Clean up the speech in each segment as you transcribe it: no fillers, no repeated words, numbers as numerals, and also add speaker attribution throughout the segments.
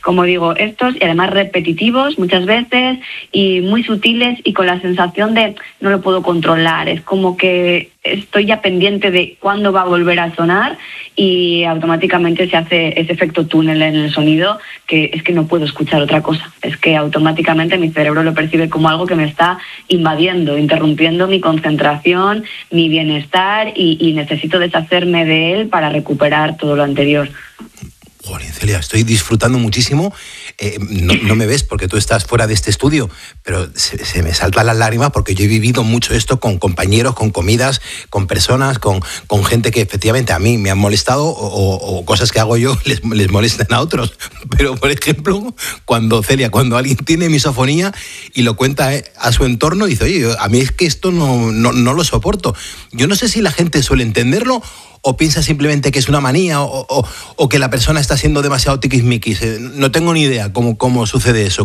Speaker 1: como digo, estos y además repetitivos muchas veces y muy sutiles y con la sensación de no lo puedo controlar. Es como que estoy ya pendiente de cuándo va a volver a sonar y automáticamente se hace ese efecto túnel en el sonido, que es que no puedo escuchar otra cosa. Es que automáticamente mi cerebro lo percibe como algo que me está invadiendo, interrumpiendo mi concentración, mi bienestar y necesito deshacerme de él para recuperar todo lo anterior.
Speaker 2: Joder, Celia, estoy disfrutando muchísimo. No me ves porque tú estás fuera de este estudio, pero se me saltan las lágrimas porque yo he vivido mucho esto con compañeros, con comidas, con personas, con gente que efectivamente a mí me han molestado o cosas que hago yo les molestan a otros. Pero, por ejemplo, cuando alguien tiene misofonía y lo cuenta a su entorno, dice, oye, a mí es que esto no lo soporto. Yo no sé si la gente suele entenderlo o piensa simplemente que es una manía o que la persona está siendo demasiado tiquismiquis. No tengo ni idea cómo sucede eso.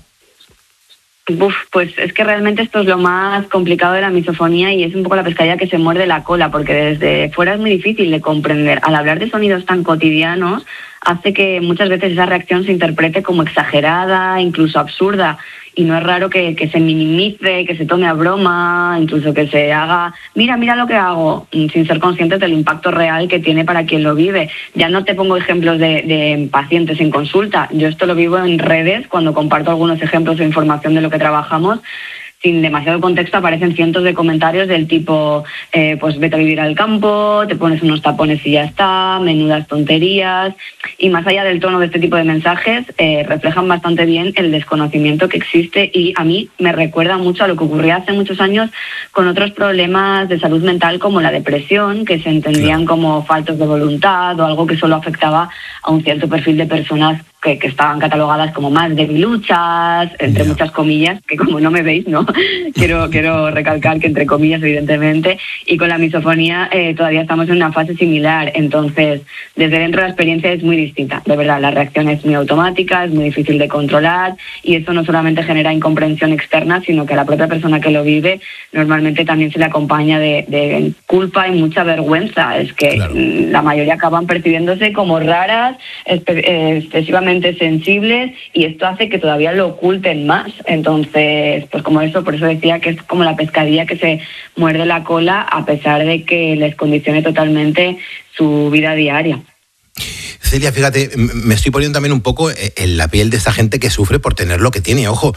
Speaker 1: Pues es que realmente esto es lo más complicado de la misofonía y es un poco la pescadilla que se muerde la cola, porque desde fuera es muy difícil de comprender. Al hablar de sonidos tan cotidianos, hace que muchas veces esa reacción se interprete como exagerada, incluso absurda. Y no es raro que se minimice, que se tome a broma, incluso que se haga, mira lo que hago, sin ser conscientes del impacto real que tiene para quien lo vive. Ya no te pongo ejemplos de pacientes en consulta. Yo esto lo vivo en redes, cuando comparto algunos ejemplos de información de lo que trabajamos. Sin demasiado contexto aparecen cientos de comentarios del tipo, pues vete a vivir al campo, te pones unos tapones y ya está, menudas tonterías. Y más allá del tono de este tipo de mensajes, reflejan bastante bien el desconocimiento que existe y a mí me recuerda mucho a lo que ocurría hace muchos años con otros problemas de salud mental como la depresión, que se entendían como faltos de voluntad o algo que solo afectaba a un cierto perfil de personas que estaban catalogadas como más debiluchas, entre muchas comillas, que como no me veis, ¿no? Quiero recalcar que entre comillas, evidentemente, y con la misofonía todavía estamos en una fase similar. Entonces, desde dentro la experiencia es muy distinta. De verdad, la reacción es muy automática, es muy difícil de controlar y esto no solamente genera incomprensión externa, sino que a la propia persona que lo vive normalmente también se le acompaña de culpa y mucha vergüenza. Es que la mayoría acaban percibiéndose como raras, excesivamente sensibles y esto hace que todavía lo oculten más. Entonces, pues por eso decía que es como la pescadilla que se muerde la cola a pesar de que les condicione totalmente su vida diaria.
Speaker 2: Celia, fíjate, me estoy poniendo también un poco en la piel de esta gente que sufre por tener lo que tiene. Ojo,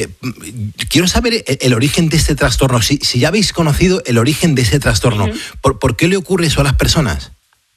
Speaker 2: quiero saber el origen de este trastorno. Si ya habéis conocido el origen de ese trastorno, ¿por qué le ocurre eso a las personas?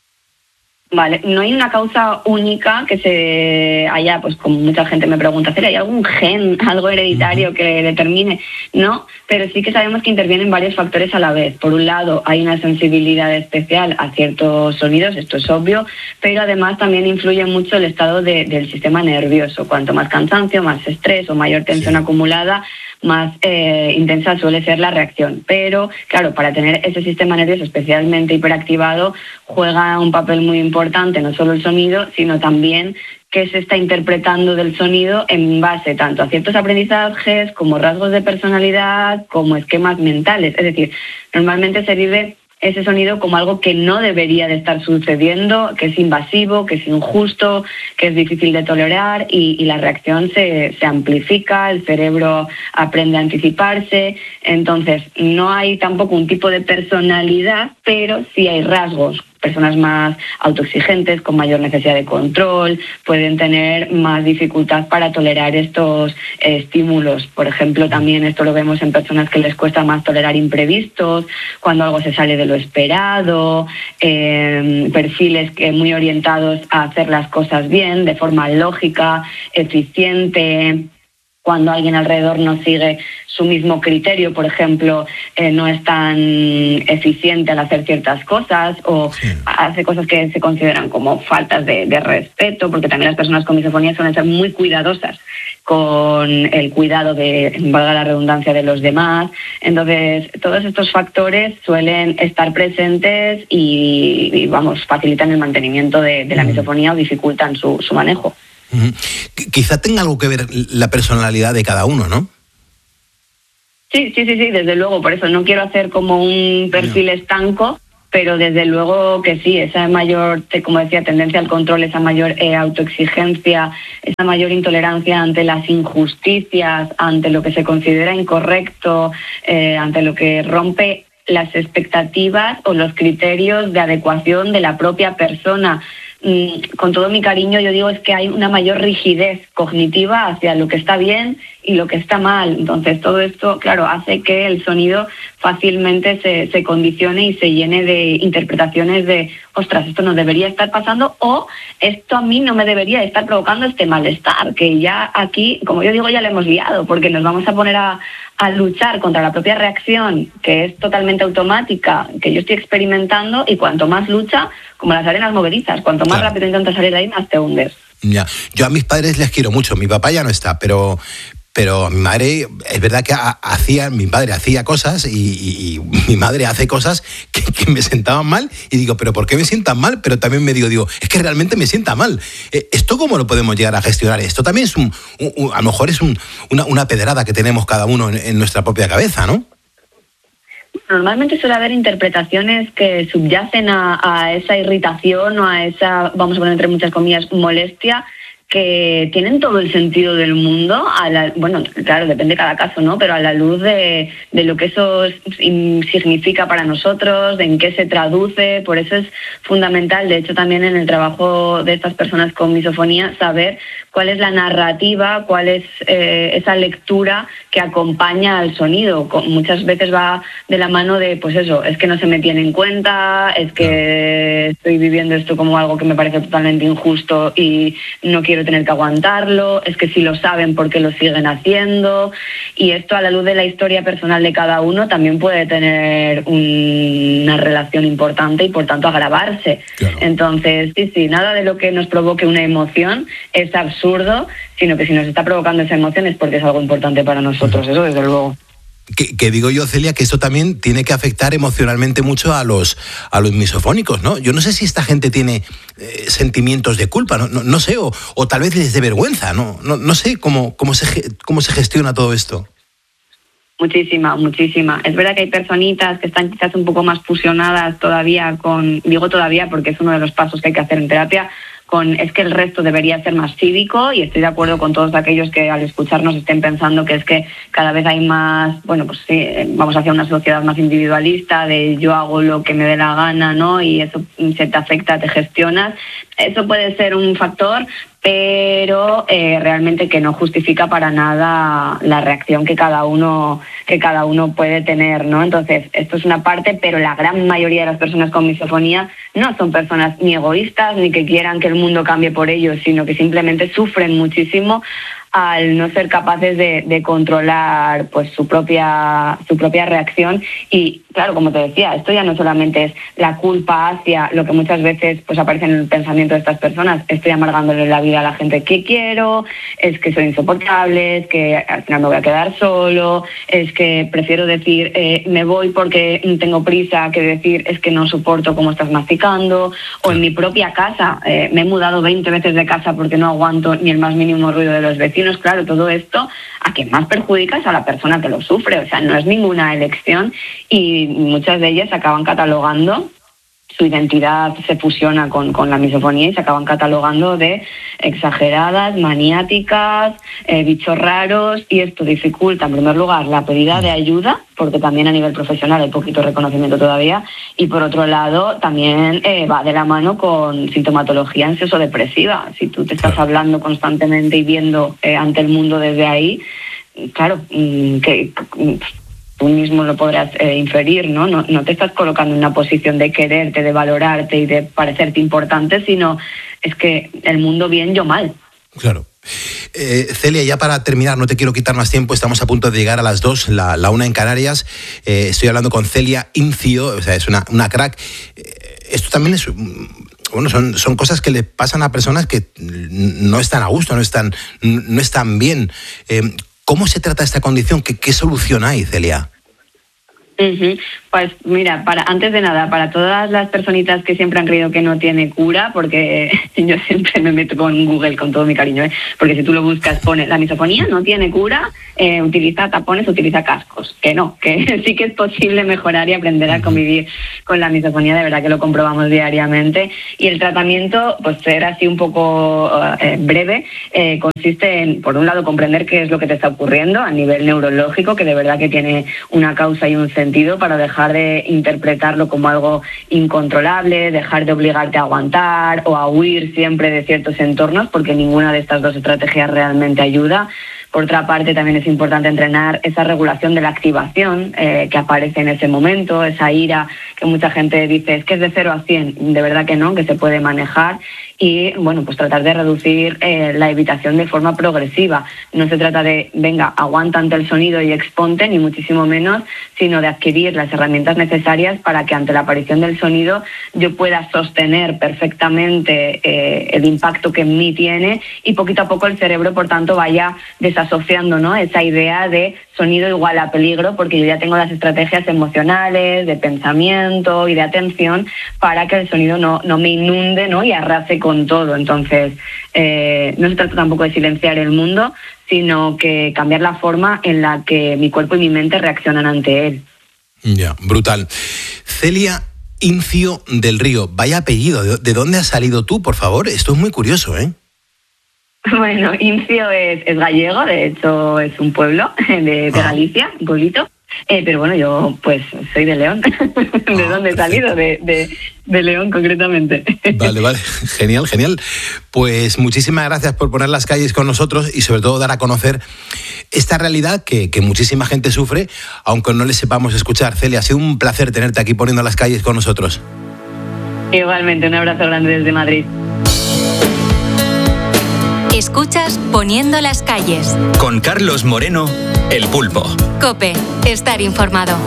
Speaker 1: Vale, no hay una causa única que se haya, pues como mucha gente me pregunta, ¿hay algún gen, algo hereditario que determine? No, pero sí que sabemos que intervienen varios factores a la vez. Por un lado, hay una sensibilidad especial a ciertos sonidos, esto es obvio, pero además también influye mucho el estado del sistema nervioso. Cuanto más cansancio, más estrés o mayor tensión acumulada, más intensa suele ser la reacción. Pero, claro, para tener ese sistema nervioso especialmente hiperactivado, juega un papel muy importante no solo el sonido, sino también qué se está interpretando del sonido en base tanto a ciertos aprendizajes como rasgos de personalidad, como esquemas mentales. Es decir, normalmente se vive ese sonido como algo que no debería de estar sucediendo, que es invasivo, que es injusto, que es difícil de tolerar y la reacción se amplifica, el cerebro aprende a anticiparse. Entonces, no hay tampoco un tipo de personalidad, pero sí hay rasgos. Personas más autoexigentes, con mayor necesidad de control, pueden tener más dificultad para tolerar estos estímulos. Por ejemplo, también esto lo vemos en personas que les cuesta más tolerar imprevistos, cuando algo se sale de lo esperado, perfiles muy orientados a hacer las cosas bien, de forma lógica, eficiente. Cuando alguien alrededor no sigue su mismo criterio, por ejemplo, no es tan eficiente al hacer ciertas cosas o hace cosas que se consideran como faltas de respeto, porque también las personas con misofonía suelen ser muy cuidadosas con el cuidado valga la redundancia, de los demás. Entonces, todos estos factores suelen estar presentes y facilitan el mantenimiento de la misofonía o dificultan su manejo.
Speaker 2: Quizá tenga algo que ver la personalidad de cada uno, ¿no?
Speaker 1: Sí, desde luego. Por eso no quiero hacer como un perfil estanco, pero desde luego que sí, esa mayor, como decía, tendencia al control, esa mayor autoexigencia, esa mayor intolerancia ante las injusticias, ante lo que se considera incorrecto, ante lo que rompe las expectativas o los criterios de adecuación de la propia persona. Con todo mi cariño, yo digo, es que hay una mayor rigidez cognitiva hacia lo que está bien y lo que está mal. Entonces, todo esto, claro, hace que el sonido fácilmente se condicione y se llene de interpretaciones de, ostras, esto no debería estar pasando, o esto a mí no me debería estar provocando este malestar, que ya aquí, como yo digo, ya lo hemos liado, porque nos vamos a poner a luchar contra la propia reacción, que es totalmente automática, que yo estoy experimentando, y cuanto más lucha, como las arenas movedizas, cuanto más rápido intentas salir de ahí, más te hundes.
Speaker 2: Ya. Yo a mis padres les quiero mucho, mi papá ya no está, pero mi madre, es verdad que mi padre hacía cosas y mi madre hace cosas que me sentaban mal, y digo, ¿pero por qué me sientan mal? Pero también me digo, es que realmente me sienta mal. ¿Esto cómo lo podemos llegar a gestionar? Esto también es a lo mejor es una pedrada que tenemos cada uno en nuestra propia cabeza, ¿no?
Speaker 1: Normalmente suele haber interpretaciones que subyacen a esa irritación o a esa, vamos a poner entre muchas comillas, molestia, que tienen todo el sentido del mundo, bueno, claro, depende de cada caso, ¿no? Pero a la luz de lo que eso significa para nosotros, de en qué se traduce. Por eso es fundamental, de hecho, también en el trabajo de estas personas con misofonía, saber cuál es la narrativa, cuál es esa lectura que acompaña al sonido. Muchas veces va de la mano de, pues eso, es que no se me tiene en cuenta, es que estoy viviendo esto como algo que me parece totalmente injusto y no quiero tener que aguantarlo, es que si lo saben, ¿por qué lo siguen haciendo? Y esto, a la luz de la historia personal de cada uno, también puede tener una relación importante y por tanto agravarse. Claro. Entonces, sí, nada de lo que nos provoque una emoción es absurdo, sino que si nos está provocando esa emoción es porque es algo importante para nosotros, eso desde luego.
Speaker 2: Que digo yo, Celia, que esto también tiene que afectar emocionalmente mucho a los misofónicos, ¿no? Yo no sé si esta gente tiene sentimientos de culpa, no sé, o tal vez les dé vergüenza, no sé cómo se gestiona todo esto.
Speaker 1: Muchísima. Es verdad que hay personitas que están quizás un poco más fusionadas todavía digo todavía porque es uno de los pasos que hay que hacer en terapia, es que el resto debería ser más cívico, y estoy de acuerdo con todos aquellos que al escucharnos estén pensando que es que cada vez hay más, bueno, pues sí, vamos hacia una sociedad más individualista, de yo hago lo que me dé la gana, ¿no? Y eso se te afecta, te gestionas. Eso puede ser un factor, pero realmente que no justifica para nada la reacción que cada uno puede tener, ¿no? Entonces, esto es una parte, pero la gran mayoría de las personas con misofonía no son personas ni egoístas, ni que quieran que el mundo cambie por ellos, sino que simplemente sufren muchísimo al no ser capaces de controlar pues su propia reacción. Y claro, como te decía, esto ya no solamente es la culpa hacia lo que muchas veces pues aparece en el pensamiento de estas personas: estoy amargándole la vida a la gente que quiero, es que soy insoportable, es que al final me voy a quedar solo, es que prefiero decir me voy porque tengo prisa, que decir es que no soporto cómo estás masticando. O en mi propia casa, me he mudado 20 veces de casa porque no aguanto ni el más mínimo ruido de los vecinos. Claro, todo esto a quien más perjudica es a la persona que lo sufre, o sea, no es ninguna elección, y muchas de ellas acaban catalogando, su identidad se fusiona con la misofonía y se acaban catalogando de exageradas, maniáticas, bichos raros, y esto dificulta en primer lugar la pedida de ayuda, porque también a nivel profesional hay poquito reconocimiento todavía, y por otro lado también va de la mano con sintomatología ansioso-depresiva. Si tú te estás hablando constantemente y viendo ante el mundo desde ahí, claro, que tú mismo lo podrás inferir, ¿no? No te estás colocando en una posición de quererte, de valorarte y de parecerte importante, sino es que el mundo bien, yo mal.
Speaker 2: Claro. Celia, ya para terminar, no te quiero quitar más tiempo, estamos a punto de llegar a las 2, la 1 en Canarias. Estoy hablando con Celia Incio, o sea, es una crack. Esto también es... Bueno, son cosas que le pasan a personas que no están a gusto, no están bien. ¿Cómo se trata esta condición? ¿Qué solución hay, Celia?
Speaker 1: Pues mira, antes de nada, para todas las personitas que siempre han creído que no tiene cura, porque yo siempre me meto con Google con todo mi cariño, porque si tú lo buscas pone la misofonía no tiene cura, utiliza tapones, utiliza cascos, que no, que sí que es posible mejorar y aprender a convivir con la misofonía, de verdad que lo comprobamos diariamente. Y el tratamiento, pues ser así un poco breve, consiste en, por un lado, comprender qué es lo que te está ocurriendo a nivel neurológico, que de verdad que tiene una causa y un sentido, para dejar de interpretarlo como algo incontrolable, dejar de obligarte a aguantar o a huir siempre de ciertos entornos, porque ninguna de estas dos estrategias realmente ayuda. Por otra parte, también es importante entrenar esa regulación de la activación que aparece en ese momento, esa ira que mucha gente dice es que es de 0 a 100, de verdad que no, que se puede manejar. Y bueno, pues tratar de reducir la evitación de forma progresiva. No se trata de, venga, aguanta ante el sonido y exponte, ni muchísimo menos, sino de adquirir las herramientas necesarias para que ante la aparición del sonido yo pueda sostener perfectamente el impacto que en mí tiene, y poquito a poco el cerebro, por tanto, vaya desasociando, ¿no?, esa idea de sonido igual a peligro, porque yo ya tengo las estrategias emocionales, de pensamiento y de atención para que el sonido no me inunde, ¿no?, y arrase con todo. Entonces, no se trata tampoco de silenciar el mundo, sino que cambiar la forma en la que mi cuerpo y mi mente reaccionan ante él.
Speaker 2: Ya, brutal. Celia Incio del Río, vaya apellido. ¿De dónde has salido tú, por favor? Esto es muy curioso, ¿eh?
Speaker 1: Bueno, Incio es gallego, de hecho es un pueblo de Galicia, un pueblito. Pero bueno, yo pues soy de León. ¿De dónde he salido? De León, concretamente.
Speaker 2: Vale. Genial. Pues muchísimas gracias por poner las calles con nosotros y sobre todo dar a conocer esta realidad que muchísima gente sufre, aunque no le sepamos escuchar. Celia, ha sido un placer tenerte aquí poniendo las calles con nosotros.
Speaker 1: Igualmente, un abrazo grande desde Madrid.
Speaker 3: Escuchas Poniendo las calles.
Speaker 4: Con Carlos Moreno, El Pulpo.
Speaker 3: COPE, estar informado.